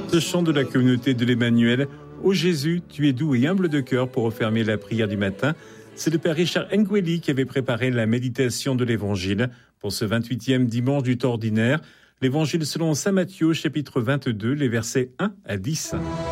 Ce chant de la communauté de l'Emmanuel, ô Jésus, tu es doux et humble de cœur pour refermer la prière du matin. C'est le père Richard Ngueli qui avait préparé la méditation de l'Évangile pour ce 28e dimanche du temps ordinaire. L'Évangile selon saint Matthieu, chapitre 22, les versets 1 à 10.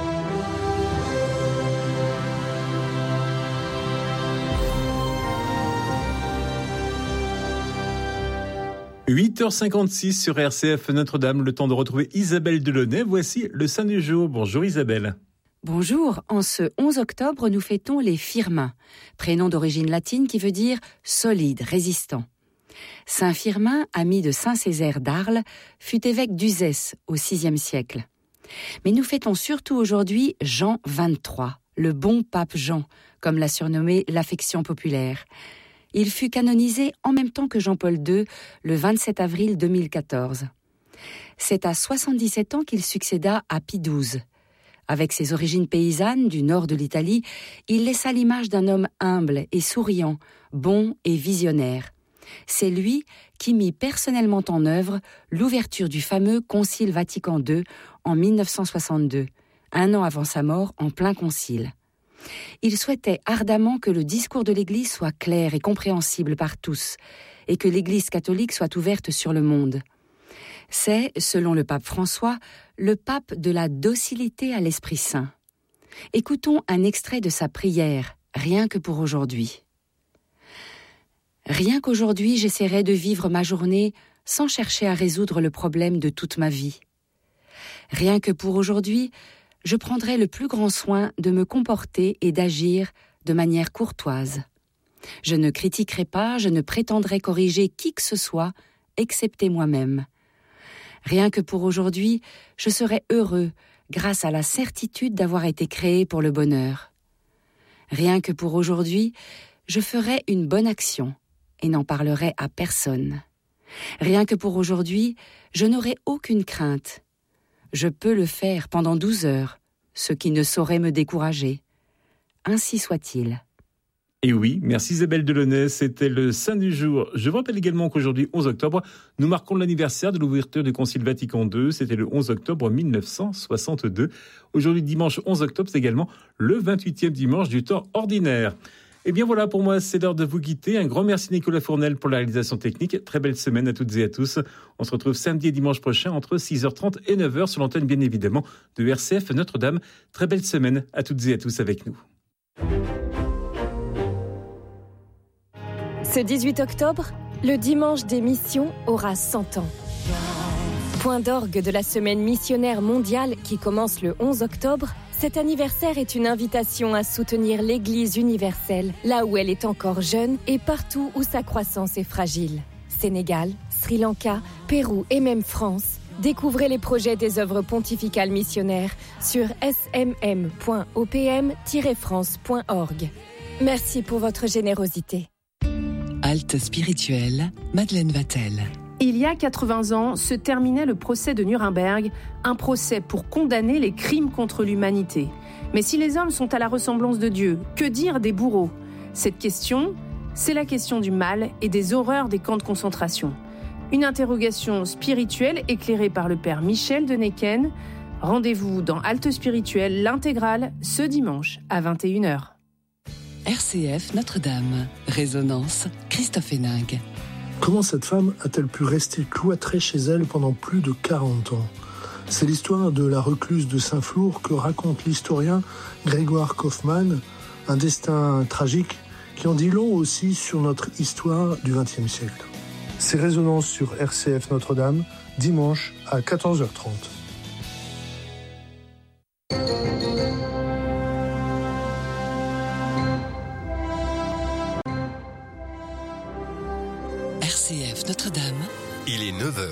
8h56 sur RCF Notre-Dame, le temps de retrouver Isabelle Delaunay. Voici le saint du jour. Bonjour Isabelle. Bonjour, en ce 11 octobre, nous fêtons les Firmins, prénom d'origine latine qui veut dire solide, résistant. Saint Firmin, ami de saint Césaire d'Arles, fut évêque d'Uzès au VIe siècle. Mais nous fêtons surtout aujourd'hui Jean XXIII, le bon pape Jean, comme l'a surnommé l'affection populaire. Il fut canonisé en même temps que Jean-Paul II, le 27 avril 2014. C'est à 77 ans qu'il succéda à Pie XII. Avec ses origines paysannes du nord de l'Italie, il laissa l'image d'un homme humble et souriant, bon et visionnaire. C'est lui qui mit personnellement en œuvre l'ouverture du fameux Concile Vatican II en 1962, un an avant sa mort en plein concile. Il souhaitait ardemment que le discours de l'Église soit clair et compréhensible par tous, et que l'Église catholique soit ouverte sur le monde. C'est, selon le pape François, le pape de la docilité à l'Esprit Saint. Écoutons un extrait de sa prière, rien que pour aujourd'hui. Rien qu'aujourd'hui, j'essaierai de vivre ma journée sans chercher à résoudre le problème de toute ma vie. Rien que pour aujourd'hui, je prendrai le plus grand soin de me comporter et d'agir de manière courtoise. Je ne critiquerai pas, je ne prétendrai corriger qui que ce soit, excepté moi-même. Rien que pour aujourd'hui, je serai heureux grâce à la certitude d'avoir été créé pour le bonheur. Rien que pour aujourd'hui, je ferai une bonne action et n'en parlerai à personne. Rien que pour aujourd'hui, je n'aurai aucune crainte. Je peux le faire pendant 12 heures, ce qui ne saurait me décourager. Ainsi soit-il. Et oui, merci Isabelle Delaunay, c'était le saint du jour. Je vous rappelle également qu'aujourd'hui, 11 octobre, nous marquons l'anniversaire de l'ouverture du Concile Vatican II. C'était le 11 octobre 1962. Aujourd'hui, dimanche 11 octobre, c'est également le 28e dimanche du temps ordinaire. Et bien voilà, pour moi, c'est l'heure de vous quitter. Un grand merci Nicolas Fournel pour la réalisation technique. Très belle semaine à toutes et à tous. On se retrouve samedi et dimanche prochain entre 6h30 et 9h sur l'antenne, bien évidemment, de RCF Notre-Dame. Très belle semaine à toutes et à tous avec nous. Ce 18 octobre, le dimanche des missions aura 100 ans. Point d'orgue de la semaine missionnaire mondiale qui commence le 11 octobre, cet anniversaire est une invitation à soutenir l'Église universelle, là où elle est encore jeune et partout où sa croissance est fragile. Sénégal, Sri Lanka, Pérou et même France. Découvrez les projets des œuvres pontificales missionnaires sur smm.opm-france.org. Merci pour votre générosité. Halte spirituelle, Madeleine Vatel. Il y a 80 ans se terminait le procès de Nuremberg, un procès pour condamner les crimes contre l'humanité. Mais si les hommes sont à la ressemblance de Dieu, que dire des bourreaux ? Cette question, c'est la question du mal et des horreurs des camps de concentration. Une interrogation spirituelle éclairée par le père Michel de Necken. Rendez-vous dans Halte spirituelle, l'intégrale, ce dimanche à 21h. RCF Notre-Dame. Résonance, Christophe Héningue. Comment cette femme a-t-elle pu rester cloîtrée chez elle pendant plus de 40 ans ? C'est l'histoire de la recluse de Saint-Flour que raconte l'historien Grégoire Kaufmann, un destin tragique qui en dit long aussi sur notre histoire du XXe siècle. C'est Résonance sur RCF Notre-Dame, dimanche à 14h30. RCF Notre-Dame. Il est 9h.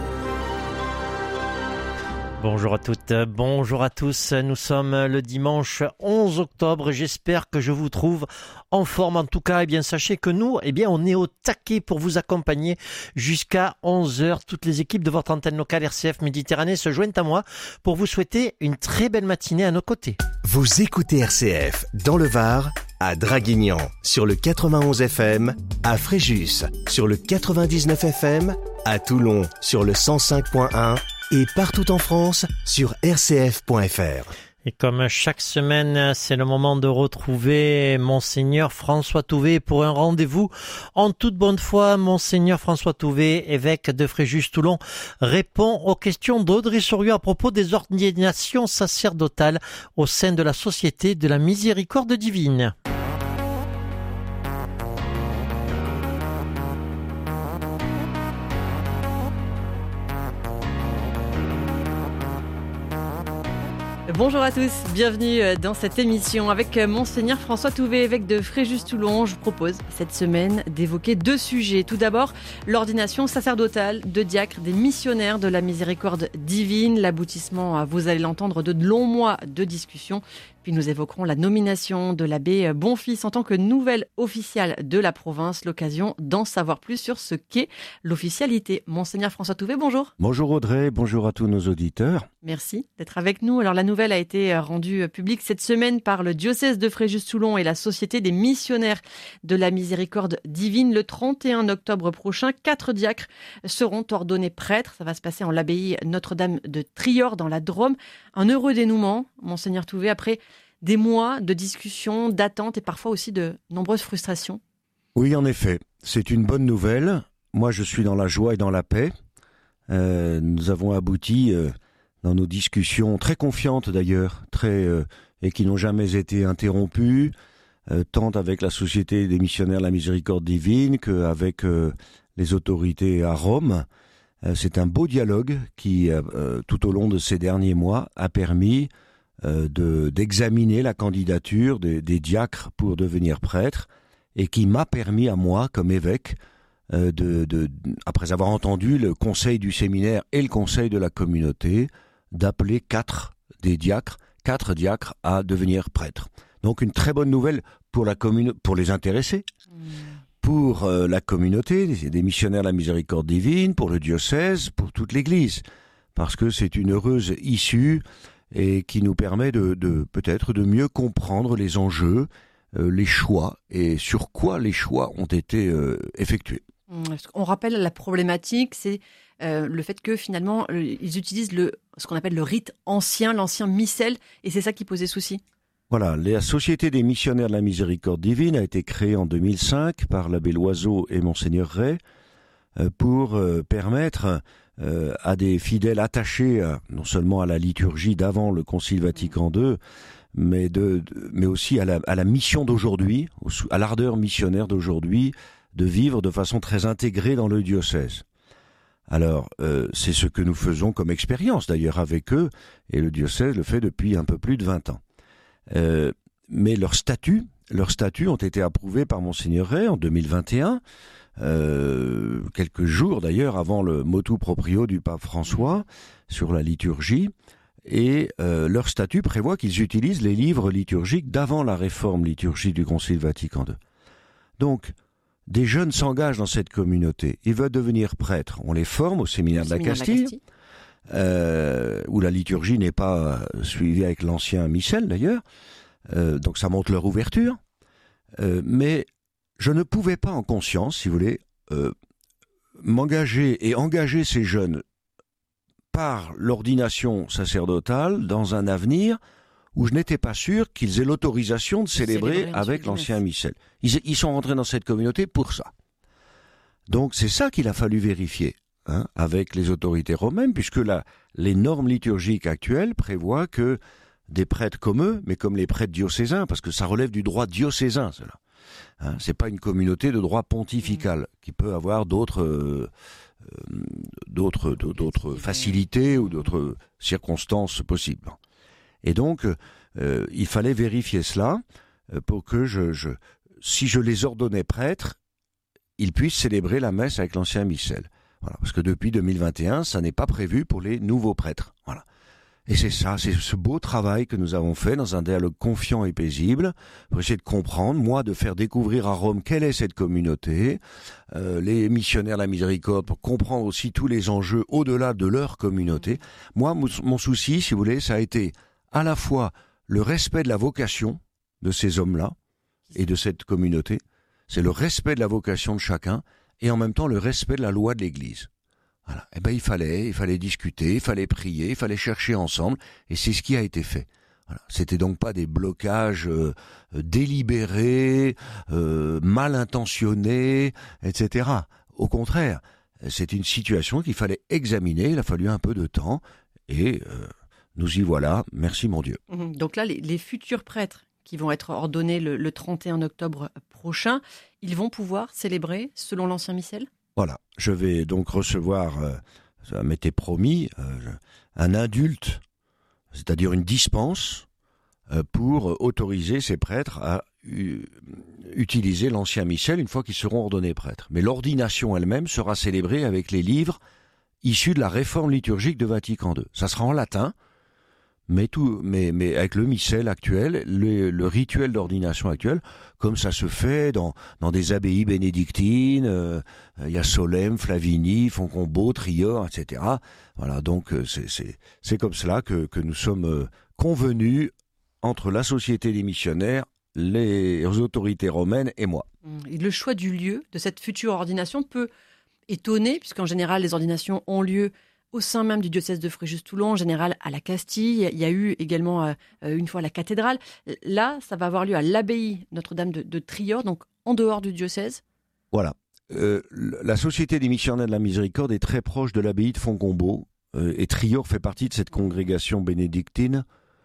Bonjour à toutes, bonjour à tous. Nous sommes le dimanche 11 octobre. J'espère que je vous trouve en forme. En tout cas, sachez que nous, on est au taquet pour vous accompagner jusqu'à 11h. Toutes les équipes de votre antenne locale RCF Méditerranée se joignent à moi pour vous souhaiter une très belle matinée à nos côtés. Vous écoutez RCF dans le Var, à Draguignan sur le 91 FM, à Fréjus sur le 99 FM, à Toulon sur le 105.1 et partout en France sur rcf.fr. Et comme chaque semaine, c'est le moment de retrouver Monseigneur François Touvet pour un rendez-vous en toute bonne foi. Monseigneur François Touvet, évêque de Fréjus-Toulon, répond aux questions d'Audrey Soriot à propos des ordinations sacerdotales au sein de la Société de la Miséricorde divine. Bonjour à tous, bienvenue dans cette émission avec Monseigneur François Touvet, évêque de Fréjus-Toulon. Je vous propose cette semaine d'évoquer deux sujets. Tout d'abord, l'ordination sacerdotale de diacres des missionnaires de la miséricorde divine. L'aboutissement, vous allez l'entendre, de longs mois de discussion. Puis nous évoquerons la nomination de l'abbé Bonfils en tant que nouvelle officiale de la province. L'occasion d'en savoir plus sur ce qu'est l'officialité. Monseigneur François Touvet, bonjour. Bonjour Audrey, bonjour à tous nos auditeurs. Merci d'être avec nous. Alors la nouvelle a été rendue publique cette semaine par le diocèse de Fréjus-Toulon et la Société des missionnaires de la miséricorde divine. Le 31 octobre prochain, 4 diacres seront ordonnés prêtres. Ça va se passer en l'abbaye Notre-Dame de Trior dans la Drôme. Un heureux dénouement, Monseigneur Touvet, après des mois de discussions, d'attentes et parfois aussi de nombreuses frustrations. Oui, en effet, c'est une bonne nouvelle. Moi, je suis dans la joie et dans la paix. Nous avons abouti dans nos discussions, très confiantes d'ailleurs, et qui n'ont jamais été interrompues, tant avec la Société des missionnaires de la miséricorde divine qu'avec les autorités à Rome. C'est un beau dialogue qui, tout au long de ces derniers mois, a permis d'examiner la candidature des diacres pour devenir prêtre et qui m'a permis à moi, comme évêque, après avoir entendu le conseil du séminaire et le conseil de la communauté, d'appeler 4 diacres à devenir prêtres. Donc une très bonne nouvelle pour les intéressés, pour la communauté des missionnaires de la miséricorde divine, pour le diocèse, pour toute l'Église, parce que c'est une heureuse issue et qui nous permet peut-être de mieux comprendre les enjeux, les choix, et sur quoi les choix ont été effectués. On rappelle la problématique, c'est le fait que finalement, ils utilisent ce qu'on appelle le rite ancien, l'ancien missel, et c'est ça qui posait souci. Voilà, la Société des missionnaires de la miséricorde divine a été créée en 2005 par l'abbé Loiseau et Monseigneur Ray pour permettre à des fidèles attachés non seulement à la liturgie d'avant le Concile Vatican II, mais aussi à la mission d'aujourd'hui, à l'ardeur missionnaire d'aujourd'hui, de vivre de façon très intégrée dans le diocèse. Alors, c'est ce que nous faisons comme expérience d'ailleurs avec eux, et le diocèse le fait depuis un peu plus de 20 ans. Mais leurs statuts ont été approuvés par Monseigneur Ray en 2021, quelques jours d'ailleurs avant le motu proprio du pape François sur la liturgie, et leur statut prévoit qu'ils utilisent les livres liturgiques d'avant la réforme liturgique du Concile Vatican II. Donc, des jeunes s'engagent dans cette communauté, ils veulent devenir prêtres, on les forme au séminaire de la Castille, où la liturgie n'est pas suivie avec l'ancien missel d'ailleurs, donc ça montre leur ouverture, mais je ne pouvais pas en conscience, si vous voulez, m'engager et engager ces jeunes par l'ordination sacerdotale dans un avenir où je n'étais pas sûr qu'ils aient l'autorisation de célébrer avec l'ancien missel. Ils sont rentrés dans cette communauté pour ça. Donc c'est ça qu'il a fallu vérifier avec les autorités romaines, puisque les normes liturgiques actuelles prévoient que des prêtres comme eux, mais comme les prêtres diocésains, parce que ça relève du droit diocésain, cela. C'est pas une communauté de droit pontifical qui peut avoir d'autres facilités ou d'autres circonstances possibles. Et donc, il fallait vérifier cela pour que si je les ordonnais prêtres, ils puissent célébrer la messe avec l'ancien missel. Voilà, parce que depuis 2021, ça n'est pas prévu pour les nouveaux prêtres. Voilà. Et c'est ce beau travail que nous avons fait dans un dialogue confiant et paisible, pour essayer de comprendre, moi, de faire découvrir à Rome quelle est cette communauté, les missionnaires de la miséricorde, pour comprendre aussi tous les enjeux au-delà de leur communauté. Moi, mon souci, si vous voulez, ça a été à la fois le respect de la vocation de ces hommes-là, et de cette communauté. C'est le respect de la vocation de chacun et en même temps le respect de la loi de l'Église. Voilà. Et ben il fallait discuter, il fallait prier, il fallait chercher ensemble, et c'est ce qui a été fait. Voilà. C'était donc pas des blocages délibérés, mal intentionnés, etc. Au contraire, c'est une situation qu'il fallait examiner. Il a fallu un peu de temps, et nous y voilà. Merci mon Dieu. Donc là, les futurs prêtres qui vont être ordonnés le 31 octobre prochain, ils vont pouvoir célébrer selon l'ancien missel ? Voilà, je vais donc recevoir, ça m'était promis, un indulte, c'est-à-dire une dispense, pour autoriser ces prêtres à utiliser l'ancien missel une fois qu'ils seront ordonnés prêtres. Mais l'ordination elle-même sera célébrée avec les livres issus de la réforme liturgique de Vatican II. Ça sera en latin, mais avec le missel actuel, le rituel d'ordination actuel, comme ça se fait dans des abbayes bénédictines, il y a Solesmes, Flavigny, Foncombault, Trior, etc. Voilà, donc c'est comme cela que nous sommes convenus entre la Société des missionnaires, les autorités romaines et moi. Et le choix du lieu de cette future ordination peut étonner, puisqu'en général, les ordinations ont lieu au sein même du diocèse de Fréjus-Toulon, en général à la Castille. Il y a eu également une fois la cathédrale. Là, ça va avoir lieu à l'abbaye Notre-Dame de Trior, donc en dehors du diocèse. Voilà. La Société des missionnaires de la miséricorde est très proche de l'abbaye de Foncombault, et Trior fait partie de cette congrégation bénédictine.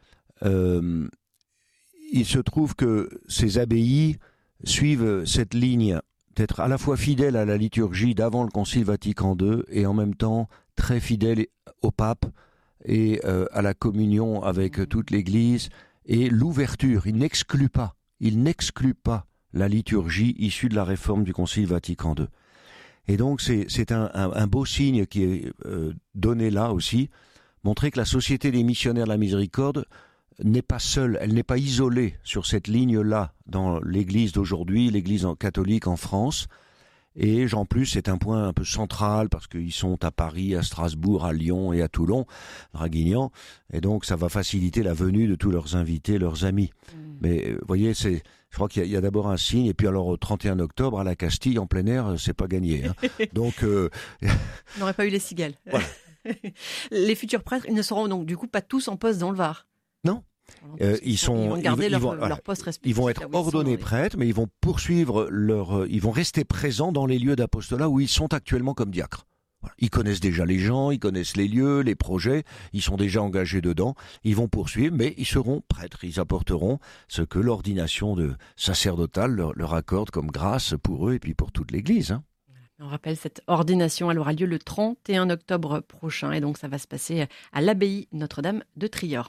Il se trouve que ces abbayes suivent cette ligne d'être à la fois fidèles à la liturgie d'avant le Concile Vatican II et en même temps très fidèles au pape et à la communion avec toute l'Église et l'ouverture. Il n'exclut pas la liturgie issue de la réforme du Concile Vatican II. Et donc c'est un beau signe qui est donné là aussi, montrer que la Société des missionnaires de la miséricorde n'est pas seule, elle n'est pas isolée sur cette ligne-là dans l'Église d'aujourd'hui, l'Église catholique en France. Et en plus, c'est un point un peu central parce qu'ils sont à Paris, à Strasbourg, à Lyon et à Toulon, Draguignan. Et donc, ça va faciliter la venue de tous leurs invités, leurs amis. Mais vous voyez, je crois qu'il y a d'abord un signe. Et puis alors, au 31 octobre, à la Castille, en plein air, c'est pas gagné. Hein. Donc, on n'aurait pas eu les cigales. Voilà. Les futurs prêtres, ils ne seront donc du coup pas tous en poste dans le Var. Non. Ils vont garder leur poste respectif. Ils vont être ordonnés prêtres, mais ils vont poursuivre ils vont rester présents dans les lieux d'apostolat où ils sont actuellement comme diacres. Voilà. Ils connaissent déjà les gens, ils connaissent les lieux, les projets, ils sont déjà engagés dedans. Ils vont poursuivre, mais ils seront prêtres. Ils apporteront ce que l'ordination sacerdotale leur accorde comme grâce pour eux et puis pour toute l'Église. Hein. On rappelle, cette ordination, elle aura lieu le 31 octobre prochain et donc ça va se passer à l'abbaye Notre-Dame de Trior.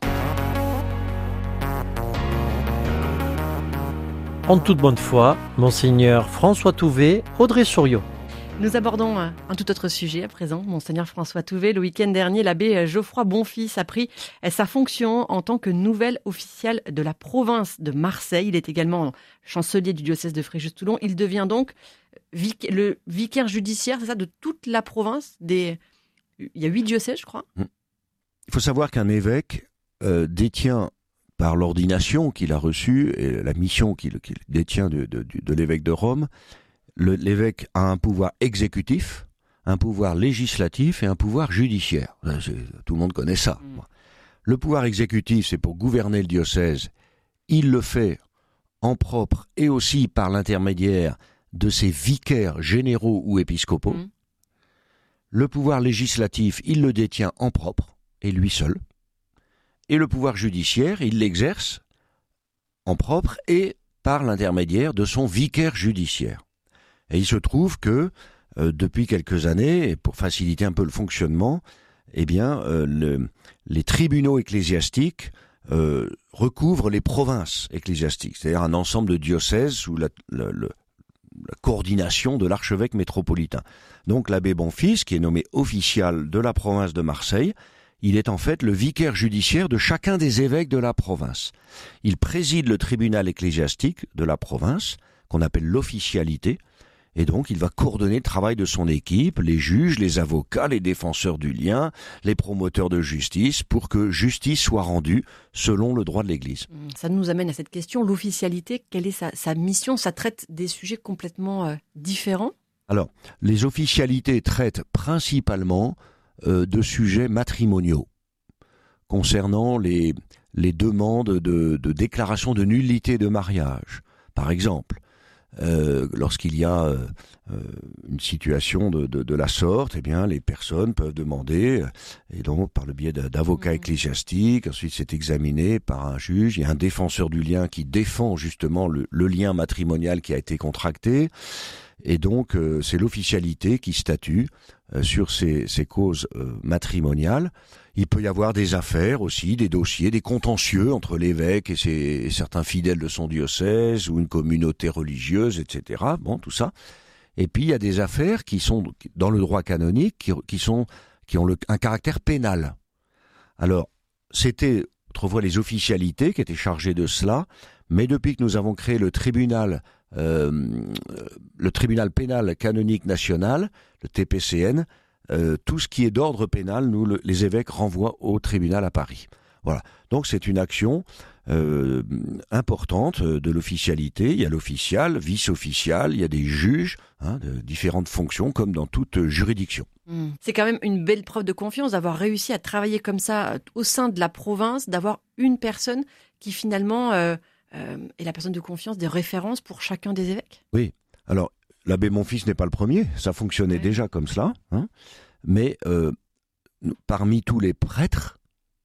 En toute bonne foi, Monseigneur François Touvet, Audrey Souriau. Nous abordons un tout autre sujet à présent. Monseigneur François Touvet, le week-end dernier, l'abbé Geoffroy Bonfils a pris sa fonction en tant que nouvel official de la province de Marseille. Il est également chancelier du diocèse de Fréjus-Toulon. Il devient donc le vicaire judiciaire, c'est ça, de toute la province. Il y a 8 diocèses, je crois. Il faut savoir qu'un évêque détient, par l'ordination qu'il a reçue et la mission qu'il détient de l'évêque de Rome, l'évêque a un pouvoir exécutif, un pouvoir législatif et un pouvoir judiciaire. Tout le monde connaît ça. Le pouvoir exécutif, c'est pour gouverner le diocèse. Il le fait en propre et aussi par l'intermédiaire de ses vicaires généraux ou épiscopaux. Le pouvoir législatif, il le détient en propre et lui seul. Et le pouvoir judiciaire, il l'exerce en propre et par l'intermédiaire de son vicaire judiciaire. Et il se trouve que, depuis quelques années, et pour faciliter un peu le fonctionnement, eh bien, les tribunaux ecclésiastiques recouvrent les provinces ecclésiastiques, c'est-à-dire un ensemble de diocèses sous la coordination de l'archevêque métropolitain. Donc l'abbé Bonfils, qui est nommé official de la province de Marseille, il est en fait le vicaire judiciaire de chacun des évêques de la province. Il préside le tribunal ecclésiastique de la province, qu'on appelle l'officialité, Et donc, il va coordonner le travail de son équipe, les juges, les avocats, les défenseurs du lien, les promoteurs de justice, pour que justice soit rendue selon le droit de l'Église. Ça nous amène à cette question, l'officialité, quelle est sa mission? Ça traite des sujets complètement différents? Alors, les officialités traitent principalement de sujets matrimoniaux, concernant les demandes de déclaration de nullité de mariage, par exemple. Lorsqu'il y a une situation de la sorte, eh bien, les personnes peuvent demander, et donc par le biais d'avocats ecclésiastiques, ensuite c'est examiné par un juge, il y a un défenseur du lien qui défend justement le lien matrimonial qui a été contracté, et donc c'est l'officialité qui statue sur ces causes matrimoniales. Il peut y avoir des affaires aussi, des dossiers, des contentieux entre l'évêque et certains fidèles de son diocèse ou une communauté religieuse, etc. Bon, tout ça. Et puis il y a des affaires qui sont dans le droit canonique, qui ont un caractère pénal. Alors, c'était autrefois les officialités qui étaient chargées de cela, mais depuis que nous avons créé le tribunal pénal canonique national, le TPCN, tout ce qui est d'ordre pénal, les évêques renvoient au tribunal à Paris. Voilà. Donc c'est une action importante de l'officialité. Il y a l'official, vice-official, il y a des juges de différentes fonctions, comme dans toute juridiction. C'est quand même une belle preuve de confiance d'avoir réussi à travailler comme ça au sein de la province, d'avoir une personne qui finalement est la personne de confiance, des références pour chacun des évêques. Oui. Alors, l'abbé Monfils n'est pas le premier, ça fonctionnait déjà comme cela, mais parmi tous les prêtres,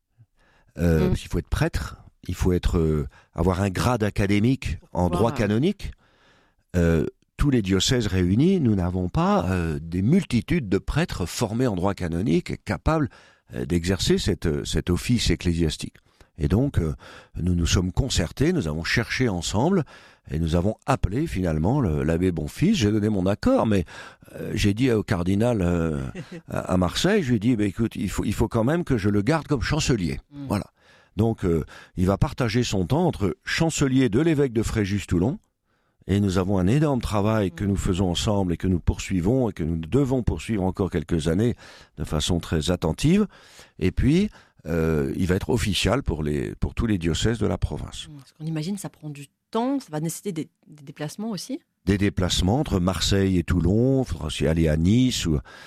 parce qu'il faut être prêtre, il faut avoir un grade académique en droit canonique. Tous les diocèses réunis, nous n'avons pas des multitudes de prêtres formés en droit canonique et capables d'exercer cet office ecclésiastique. Et donc, nous nous sommes concertés, nous avons cherché ensemble, et nous avons appelé finalement l'abbé Bonfils. J'ai donné mon accord, mais j'ai dit au cardinal à Marseille, je lui ai dit, écoute, il faut quand même que je le garde comme chancelier. Voilà. Donc, il va partager son temps entre chancelier de l'évêque de Fréjus-Toulon, et nous avons un énorme travail que nous faisons ensemble et que nous poursuivons et que nous devons poursuivre encore quelques années de façon très attentive. Et puis, il va être official pour tous les diocèses de la province. Parce qu'on imagine ça prend du temps, ça va nécessiter des déplacements aussi. Des déplacements entre Marseille et Toulon, il faudra aussi aller à Nice,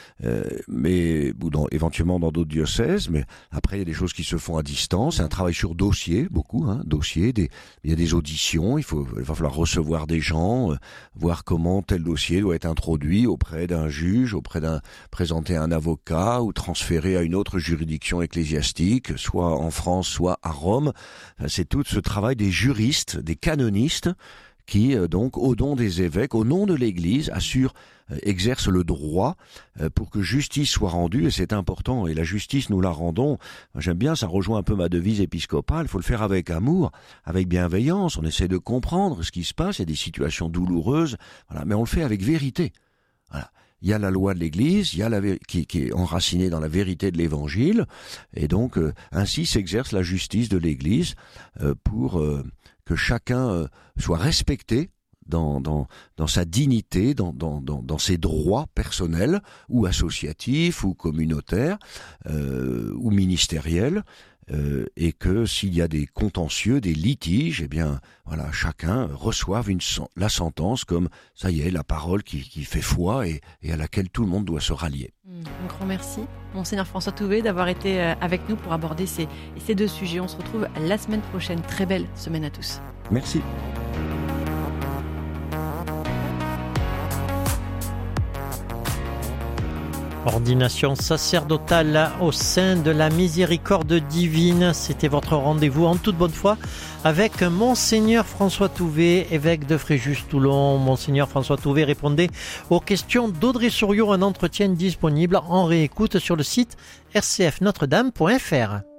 éventuellement dans d'autres diocèses, mais après il y a des choses qui se font à distance, c'est un travail sur dossier, beaucoup, dossier, il y a des auditions, il va falloir recevoir des gens, voir comment tel dossier doit être introduit auprès d'un juge, présenter un avocat ou transféré à une autre juridiction ecclésiastique, soit en France, soit à Rome. C'est tout ce travail des juristes, des canonistes, qui, donc, au nom des évêques, au nom de l'Église, exerce le droit pour que justice soit rendue, et c'est important. Et la justice, nous la rendons, j'aime bien, ça rejoint un peu ma devise épiscopale, il faut le faire avec amour, avec bienveillance, on essaie de comprendre ce qui se passe, il y a des situations douloureuses, voilà, mais on le fait avec vérité. Voilà. Il y a la loi de l'Église, il y a qui est enracinée dans la vérité de l'Évangile, et donc ainsi s'exerce la justice de l'Église pour que chacun soit respecté dans sa dignité, dans ses droits personnels ou associatifs ou communautaires ou ministériels, et que s'il y a des contentieux, des litiges, eh bien voilà, chacun reçoive la sentence comme ça y est, la parole qui fait foi et à laquelle tout le monde doit se rallier. Un grand merci, Monseigneur François Touvet, d'avoir été avec nous pour aborder ces deux sujets. On se retrouve la semaine prochaine. Très belle semaine à tous. Merci. Ordination sacerdotale au sein de la miséricorde divine. C'était votre rendez-vous en toute bonne foi avec Monseigneur François Touvet, évêque de Fréjus-Toulon. Monseigneur François Touvet répondait aux questions d'Audrey Souriau, un entretien disponible en réécoute sur le site rcfnotredame.fr.